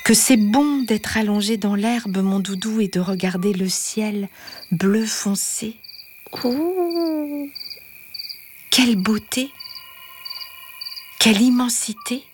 que c'est bon d'être allongé dans l'herbe, mon doudou, et de regarder le ciel bleu foncé. Ouh, quelle beauté, quelle immensité!